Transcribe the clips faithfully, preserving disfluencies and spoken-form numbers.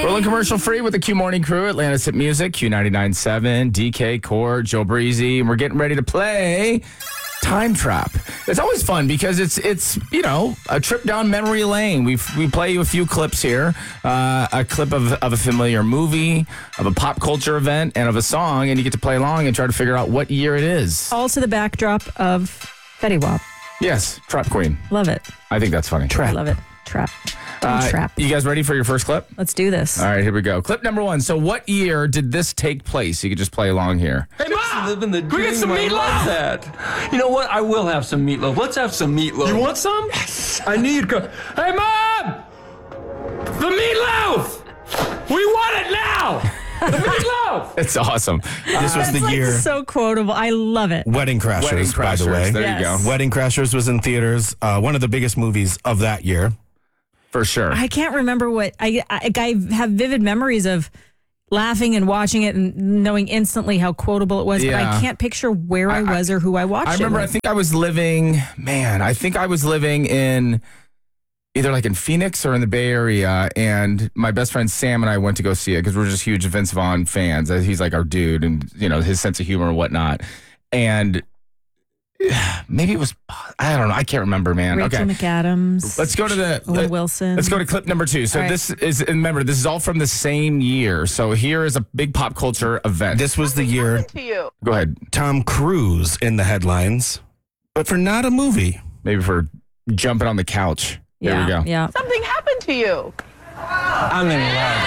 Rolling commercial free with the Q Morning Crew, Atlantis Hit Music, Q ninety-nine point seven, D K, Core, Joe Breezy, and we're getting ready to play Time Trap. It's always fun because it's, it's you know, a trip down memory lane. We we play you a few clips here, uh, a clip of, of a familiar movie, of a pop culture event, and of a song, and you get to play along and try to figure out what year it is. All to the backdrop of Fetty Wap. Yes, Trap Queen. Love it. I think that's funny. I love it. Trap. Uh, Trap. You guys ready for your first clip? Let's do this. All right, here we go. Clip number one. So what year did this take place? You could just play along here. Hey, Mom! Living the Can we get some dream. I love meatloaf? that. You know what? I will have some meatloaf. Let's have some meatloaf. You want some? Yes. I need co- Hey, Mom! The meatloaf! We want it now! The meatloaf! It's awesome. This was That's the like year so quotable. I love it. Wedding Crashers, Wedding by the Crashers. way. There Yes. you go. Wedding Crashers was in theaters. Uh, one of the biggest movies of that year. For sure. I can't remember what I, I I have vivid memories of laughing and watching it and knowing instantly how quotable it was, but Yeah. I can't picture where I, I- was or who I watched I remember, it I with. think I was living, man, I think I was living in either like in Phoenix or in the Bay Area. And my best friend Sam and I went to go see it because we're just huge Vince Vaughn fans. He's like our dude and, you know, his sense of humor and whatnot. And maybe it was, I don't know. I can't remember, man. Rachel okay. McAdams. Let's go to the, Owen Wilson. Let's go to clip number two. So All right. this is, and remember, this is all from the same year. So here is a big pop culture event. This was the year Go ahead. Tom Cruise in the headlines, but for not a movie. Maybe for jumping on the couch. There yeah, we go. Yeah. Something happened to you. I'm in love.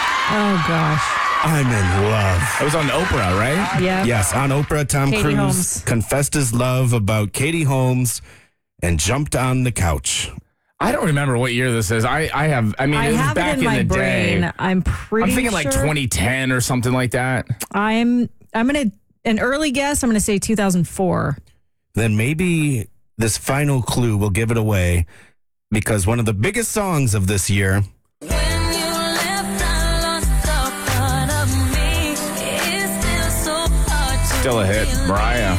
Oh gosh. I'm in love. It was on Oprah, right? Yeah. Yes, on Oprah, Tom Katie Cruise Holmes. confessed his love about Katie Holmes and jumped on the couch. I don't remember what year this is. I, I have, I mean, I it was have back it in my the brain. day. I'm pretty I'm thinking like sure. twenty ten or something like that. I'm I'm gonna an early guess. I'm gonna say two thousand four. Then maybe this final clue will give it away because one of the biggest songs of this year Still a hit. Mariah.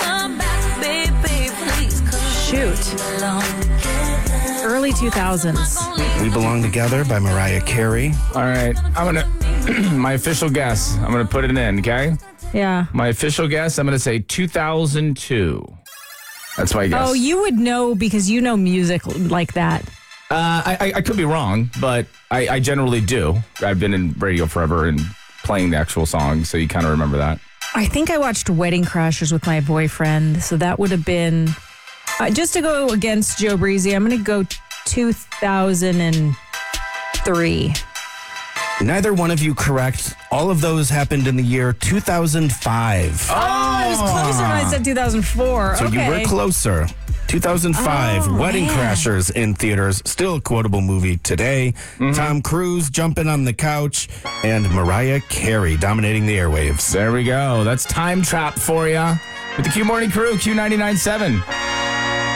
Shoot. Early two thousands. We Belong Together by Mariah Carey. All right. I'm going to, my official guess, I'm going to put it in, okay? Yeah. My official guess, I'm going to say two thousand two. That's my guess. Oh, you would know because you know music like that. Uh, I, I, I could be wrong, but I, I generally do. I've been in radio forever and playing the actual song, so you kind of remember that. I think I watched Wedding Crashers with my boyfriend, so that would have been uh, just to go against Joe Breezy. I'm going to go two thousand three. Neither one of you correct. All of those happened in the year two thousand five. Oh, I was closer when I said two thousand four. So okay. you were closer. two thousand five, Oh, Wedding man. Crashers in theaters. Still a quotable movie today. Mm-hmm. Tom Cruise jumping on the couch and Mariah Carey dominating the airwaves. There we go. That's Time Trap for you with the Q Morning Crew, Q ninety-nine point seven.